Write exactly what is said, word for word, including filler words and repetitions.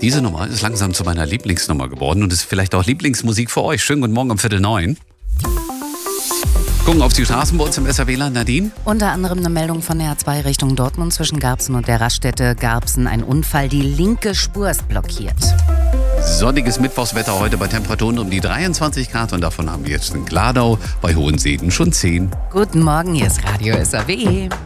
Diese Nummer ist langsam zu meiner Lieblingsnummer geworden und ist vielleicht auch Lieblingsmusik für euch. Schönen guten Morgen um Viertel neun. Gucken auf die Straßen bei uns im S R W-Land. Nadine? Unter anderem eine Meldung von der A zwei Richtung Dortmund zwischen Garbsen und der Raststätte Garbsen. Ein Unfall, die linke Spur ist blockiert. Sonniges Mittwochswetter heute bei Temperaturen um die dreiundzwanzig Grad und davon haben wir jetzt in Gladau bei Hohenseeden schon zehn. Guten Morgen, hier ist Radio S R W.